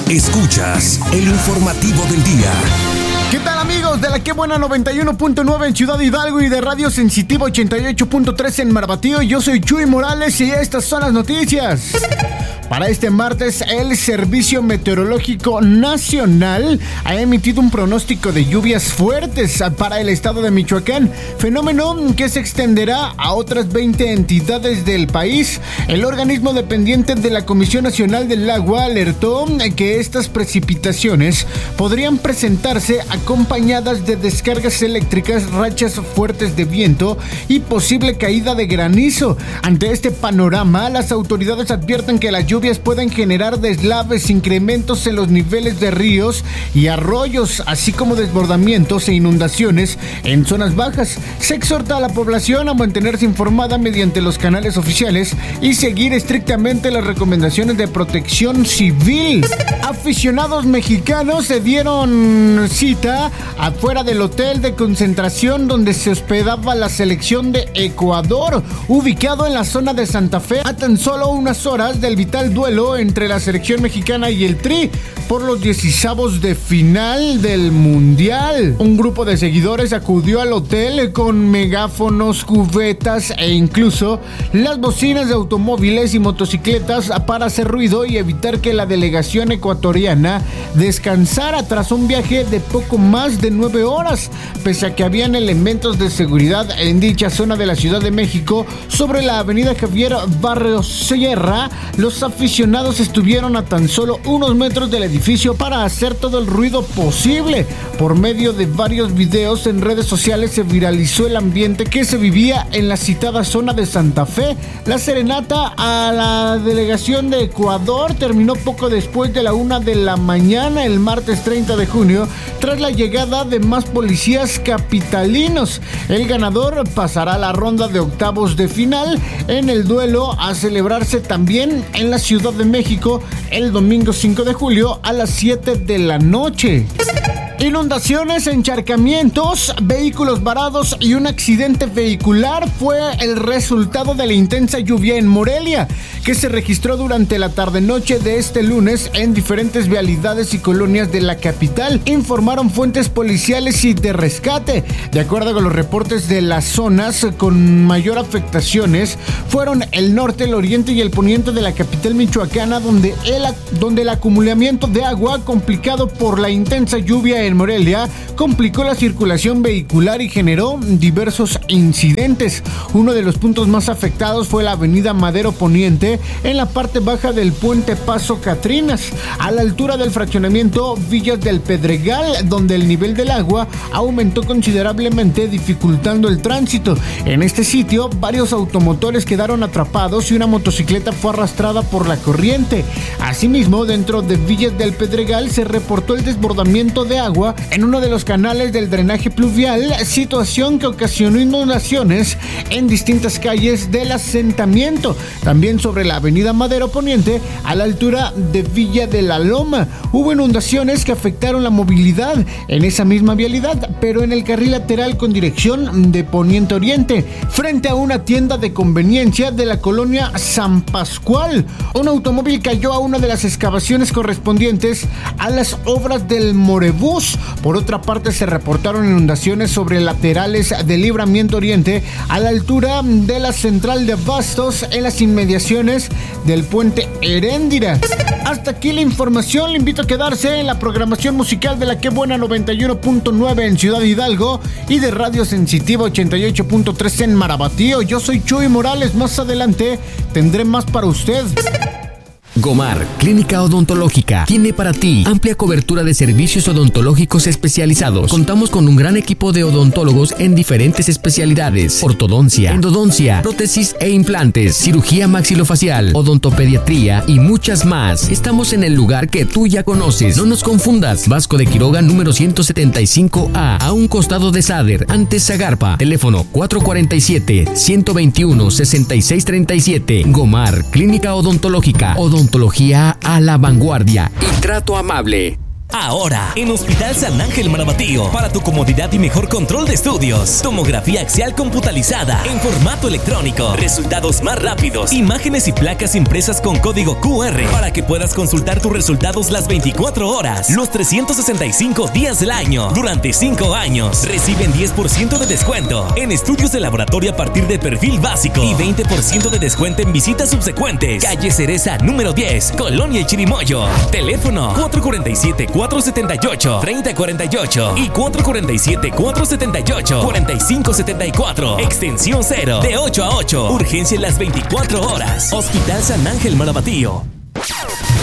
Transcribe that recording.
Escuchas el informativo del día. ¿Qué tal, amigos de la Qué Buena 91.9 en Ciudad Hidalgo y de Radio Sensitiva 88.3 en Marbatío? Yo soy Chuy Morales y estas son las noticias. Para este martes, el Servicio Meteorológico Nacional ha emitido un pronóstico de lluvias fuertes para el estado de Michoacán, fenómeno que se extenderá a otras 20 entidades del país. El organismo dependiente de la Comisión Nacional del Agua alertó que estas precipitaciones podrían presentarse acompañadas de descargas eléctricas, rachas fuertes de viento y posible caída de granizo. Ante este panorama, las autoridades advierten que las lluvias pueden generar deslaves, incrementos en los niveles de ríos y arroyos, así como desbordamientos e inundaciones en zonas bajas. Se exhorta a la población a mantenerse informada mediante los canales oficiales y seguir estrictamente las recomendaciones de protección civil. Aficionados mexicanos se dieron cita afuera del hotel de concentración donde se hospedaba la selección de Ecuador, ubicado en la zona de Santa Fe, a tan solo unas horas del vital duelo entre la selección mexicana y el Tri por los 16avos de final del Mundial. Un grupo de seguidores acudió al hotel con megáfonos, cubetas e incluso las bocinas de automóviles y motocicletas para hacer ruido y evitar que la delegación ecuatoriana descansara tras un viaje de poco más de 9 horas. Pese a que habían elementos de seguridad en dicha zona de la Ciudad de México, sobre la avenida Javier Barrios Sierra, los aficionados estuvieron a tan solo unos metros del edificio para hacer todo el ruido posible. Por medio de varios videos en redes sociales se viralizó el ambiente que se vivía en la citada zona de Santa Fe. La serenata a la delegación de Ecuador terminó poco después de la 1 de la mañana el martes 30 de junio, tras la llegada de más policías capitalinos. El ganador pasará a la ronda de octavos de final en el duelo a celebrarse también en la Ciudad de México el domingo 5 de julio a las 7 de la noche. Inundaciones, encharcamientos, vehículos varados y un accidente vehicular fue el resultado de la intensa lluvia en Morelia, que se registró durante la tarde-noche de este lunes en diferentes vialidades y colonias de la capital, informaron fuentes policiales y de rescate. De acuerdo con los reportes de las zonas con mayor afectaciones, fueron el norte, el oriente y el poniente de la capital michoacana, donde el acumulamiento de agua complicado por la intensa lluvia en Morelia complicó la circulación vehicular y generó diversos incidentes. Uno de los puntos más afectados fue la avenida Madero Poniente, en la parte baja del puente Paso Catrinas, a la altura del fraccionamiento Villas del Pedregal, donde el nivel del agua aumentó considerablemente, dificultando el tránsito. En este sitio, varios automotores quedaron atrapados y una motocicleta fue arrastrada por la corriente. Asimismo, dentro de Villas del Pedregal se reportó el desbordamiento de agua en uno de los canales del drenaje pluvial, situación que ocasionó inundaciones en distintas calles del asentamiento. También sobre la avenida Madero Poniente, a la altura de Villa de la Loma, hubo inundaciones que afectaron la movilidad en esa misma vialidad, pero en el carril lateral con dirección de Poniente Oriente, frente a una tienda de conveniencia de la colonia San Pascual. Un automóvil cayó a una de las excavaciones correspondientes a las obras del Morebús. Por otra parte, se reportaron inundaciones sobre laterales de Libramiento Oriente a la altura de la central de abastos en las inmediaciones del puente Heréndira. Hasta aquí la información. Le invito a quedarse en la programación musical de la Qué Buena 91.9 en Ciudad Hidalgo y de Radio Sensitiva 88.3 en Marbatío. Yo soy Chuy Morales. Más adelante tendré más para usted. Gomar, Clínica Odontológica, tiene para ti amplia cobertura de servicios odontológicos especializados. Contamos con un gran equipo de odontólogos en diferentes especialidades: ortodoncia, endodoncia, prótesis e implantes, cirugía maxilofacial, odontopediatría y muchas más. Estamos en el lugar que tú ya conoces. No nos confundas. Vasco de Quiroga, número 175A, a un costado de Sader, antes Zagarpa. Teléfono 447-121-6637. Gomar, Clínica Odontológica. Odontología a la vanguardia y trato amable. Ahora, en Hospital San Ángel Marabatío, para tu comodidad y mejor control de estudios, tomografía axial computalizada en formato electrónico, resultados más rápidos, imágenes y placas impresas con código QR para que puedas consultar tus resultados las 24 horas, los 365 días del año, durante 5 años. Reciben 10% de descuento en estudios de laboratorio a partir de perfil básico y 20% de descuento en visitas subsecuentes. Calle Cereza número 10, Colonia El Chirimoyo. Teléfono 447-478-3048 y 447-478-4574. Extensión 0, de 8 a 8. Urgencia en las 24 horas. Hospital San Ángel Marabatío.